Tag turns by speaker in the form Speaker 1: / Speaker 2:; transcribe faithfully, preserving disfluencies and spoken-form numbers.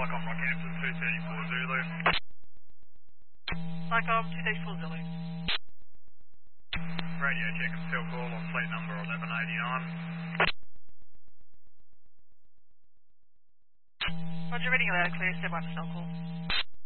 Speaker 1: Lycom Rockhampton, two thirty-four Zulu.
Speaker 2: Lycom, two thirty-four Zulu.
Speaker 1: Radio check and cell call on flight number eleven eighty-nine.
Speaker 2: Roger, reading loud and clear, stand by for cell call.